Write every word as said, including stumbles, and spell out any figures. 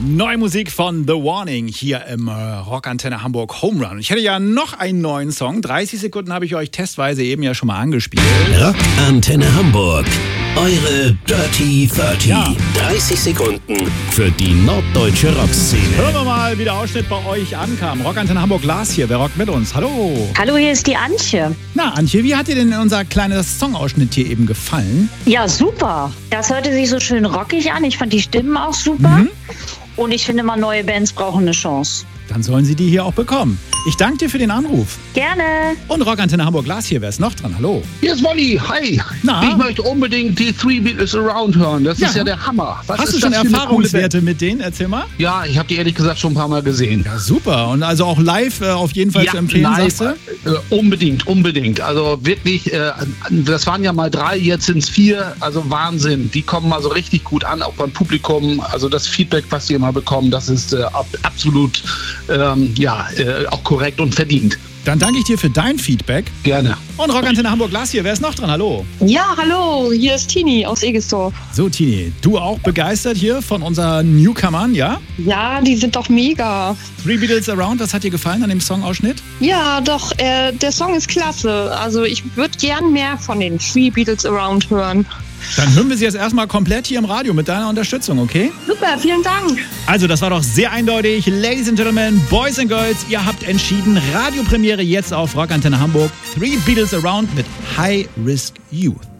Neue Musik von The Warning hier im äh, Rockantenne Hamburg Home Run. Ich hätte ja noch einen neuen Song. dreißig Sekunden habe ich euch testweise eben ja schon mal angespielt. Rockantenne Hamburg. Eure Dirty dreißig. Ja. dreißig Sekunden für die norddeutsche Rockszene. Hören wir mal, wie der Ausschnitt bei euch ankam. Rockantenne Hamburg, Lars hier. Wer rockt mit uns? Hallo. Hallo, hier ist die Antje. Na, Antje, wie hat dir denn unser kleiner Songausschnitt hier eben gefallen? Ja, super. Das hörte sich so schön rockig an. Ich fand die Stimmen auch super. Mhm. Und ich finde immer, neue Bands brauchen eine Chance. Dann sollen sie die hier auch bekommen. Ich danke dir für den Anruf. Gerne. Und Rockantenne Hamburg, Lars hier. Wer ist noch dran? Hallo. Hier ist Wolli. Hi. Na? Ich möchte unbedingt die Three Beatles Around hören. Das Ja. ist ja der Hammer. Was Hast ist du schon das für eine coole Erfahrungswerte Band? mit denen? Erzähl mal. Ja, ich habe die ehrlich gesagt schon ein paar Mal gesehen. Ja, super. Und also auch live äh, auf jeden Fall Ja, zu empfehlen, live, sagst du? äh, unbedingt, unbedingt. Also wirklich, äh, das waren ja mal drei, jetzt sind es vier. Also Wahnsinn. Die kommen mal so richtig gut an, auch beim Publikum. Also das Feedback, was die immer bekommen, das ist äh, ab, absolut ähm, ja, äh, auch korrekt und verdient. Dann danke ich dir für dein Feedback. Gerne. Und Rockantenne Hamburg, Lars hier. Wer ist noch dran? Hallo. Ja, hallo, hier ist Tini aus Egestorf. So, Tini, du auch begeistert hier von unseren Newcomern, ja? Ja, die sind doch mega. Three Beatles Around, was hat dir gefallen an dem Songausschnitt? Ja, doch, äh, der Song ist klasse. Also ich würde gern mehr von den Three Beatles Around hören. Dann hören wir sie jetzt erstmal komplett hier im Radio mit deiner Unterstützung, okay? Super, vielen Dank. Also, das war doch sehr eindeutig. Ladies and Gentlemen, Boys and Girls, ihr habt entschieden. Radiopremiere jetzt auf Rockantenne Hamburg. Three Beatles Around mit High Risk Youth.